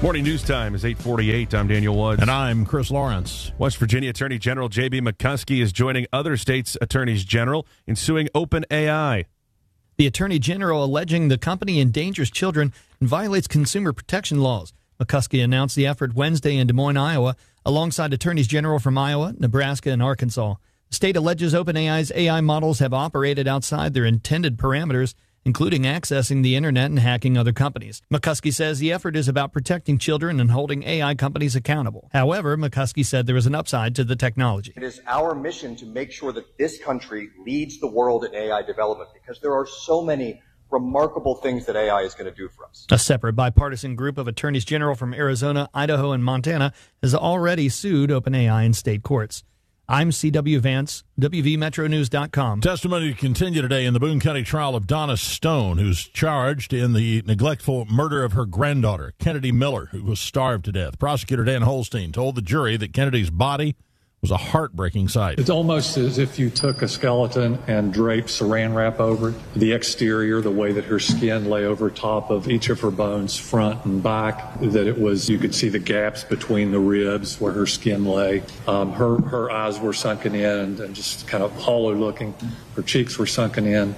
Morning news time is 8:48. I'm Daniel Woods. And I'm Chris Lawrence. West Virginia Attorney General J.B. McCuskey is joining other states' attorneys general in suing OpenAI. The Attorney General alleging the company endangers children and violates consumer protection laws. McCuskey announced the effort Wednesday in Des Moines, Iowa, alongside attorneys general from Iowa, Nebraska, and Arkansas. The state alleges OpenAI's AI models have operated outside their intended parameters, including accessing the internet and hacking other companies. McCuskey says the effort is about protecting children and holding AI companies accountable. However, McCuskey said there is an upside to the technology. It is our mission to make sure that this country leads the world in AI development because there are so many remarkable things that AI is going to do for us. A separate bipartisan group of attorneys general from Arizona, Idaho, and Montana has already sued OpenAI in state courts. I'm C.W. Vance, WVMetroNews.com. Testimony to continue today in the Boone County trial of Donna Stone, who's charged in the neglectful murder of her granddaughter, Kennedy Miller, who was starved to death. Prosecutor Dan Holstein told the jury that Kennedy's body was a heartbreaking sight. It's almost as if you took a skeleton and draped saran wrap over it. The exterior, the way that her skin lay over top of each of her bones, front and back, that it was, you could see the gaps between the ribs where her skin lay. Her eyes were sunken in and just kind of hollow looking. Her cheeks were sunken in.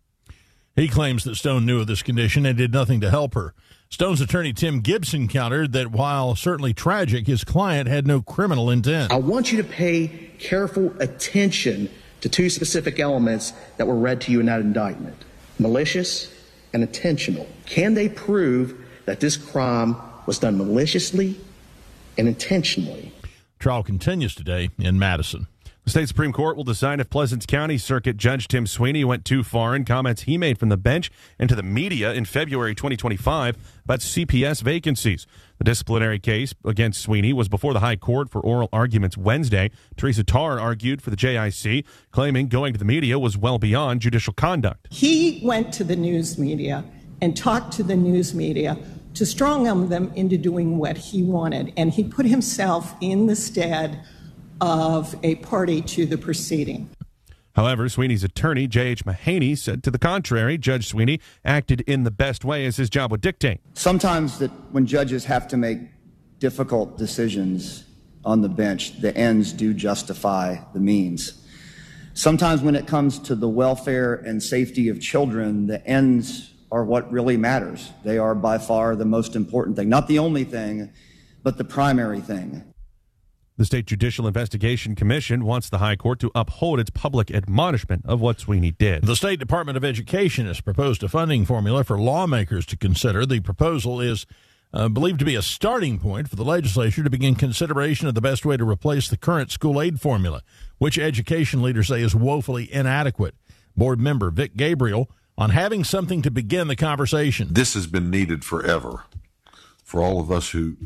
He claims that Stone knew of this condition and did nothing to help her. Stone's attorney Tim Gibson countered that while certainly tragic, his client had no criminal intent. I want you to pay careful attention to two specific elements that were read to you in that indictment: malicious and intentional. Can they prove that this crime was done maliciously and intentionally? Trial continues today in Madison. The state Supreme Court will decide if Pleasants County Circuit Judge Tim Sweeney went too far in comments he made from the bench and to the media in February 2025 about CPS vacancies. The disciplinary case against Sweeney was before the High Court for oral arguments Wednesday. Teresa Tarr argued for the JIC, claiming going to the media was well beyond judicial conduct. He went to the news media and talked to the news media to strong-arm them into doing what he wanted, and he put himself in the stead of a party to the proceeding. However, Sweeney's attorney, J.H. Mahaney, said to the contrary. Judge Sweeney acted in the best way as his job would dictate. Sometimes that when judges have to make difficult decisions on the bench, the ends do justify the means. Sometimes when it comes to the welfare and safety of children, the ends are what really matters. They are by far the most important thing. Not the only thing, but the primary thing. The State Judicial Investigation Commission wants the High Court to uphold its public admonishment of what Sweeney did. The State Department of Education has proposed a funding formula for lawmakers to consider. The proposal is believed to be a starting point for the legislature to begin consideration of the best way to replace the current school aid formula, which education leaders say is woefully inadequate. Board member Vic Gabriel on having something to begin the conversation. This has been needed forever for all of us who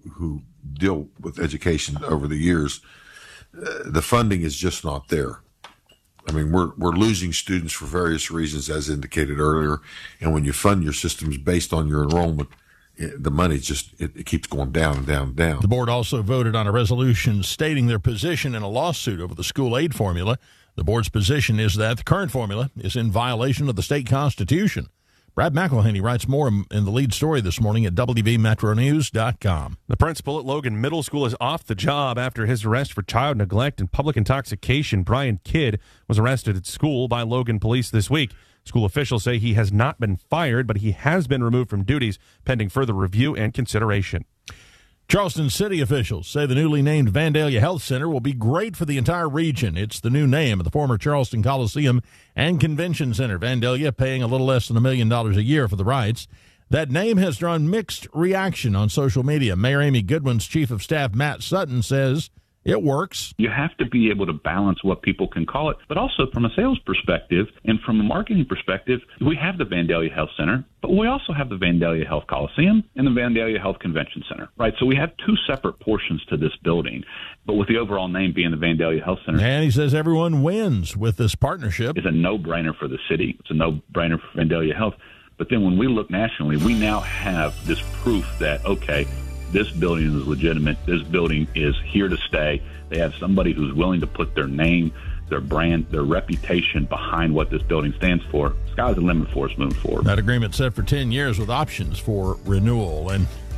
deal with education over the years. The funding is just not there. I mean, we're losing students for various reasons, as indicated earlier. And when you fund your systems based on your enrollment, the money just it keeps going down and down and down. The board also voted on a resolution stating their position in a lawsuit over the school aid formula. The board's position is that the current formula is in violation of the state constitution. Brad McElhaney writes more in the lead story this morning at WVMetroNews.com. The principal at Logan Middle School is off the job after his arrest for child neglect and public intoxication. Brian Kidd was arrested at school by Logan police this week. School officials say he has not been fired, but he has been removed from duties pending further review and consideration. Charleston City officials say the newly named Vandalia Health Center will be great for the entire region. It's the new name of the former Charleston Coliseum and Convention Center. Vandalia paying a little less than $1 million a year for the rights. That name has drawn mixed reaction on social media. Mayor Amy Goodwin's chief of staff, Matt Sutton, says it works. You have to be able to balance what people can call it, but also from a sales perspective and from a marketing perspective, we have the Vandalia Health Center, but we also have the Vandalia Health Coliseum and the Vandalia Health Convention Center, right? So we have two separate portions to this building, but with the overall name being the Vandalia Health Center. And he says everyone wins with this partnership. It's a no-brainer for the city. It's a no-brainer for Vandalia Health. But then when we look nationally, we now have this proof that, okay, this building is legitimate. This building is here to stay. They have somebody who's willing to put their name, their brand, their reputation behind what this building stands for. Sky's the limit for us moving forward. That agreement set for 10 years with options for renewal. And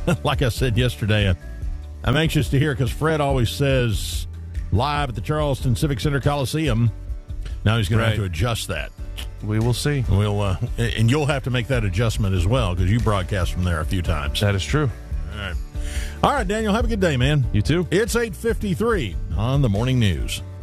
like I said yesterday, I'm anxious to hear because Fred always says live at the Charleston Civic Center Coliseum. Now he's going to have to adjust that. We will see. And you'll have to make that adjustment as well because you broadcast from there a few times. That is true. All right, Daniel, have a good day, man. You too. It's 8:53 on the Morning News.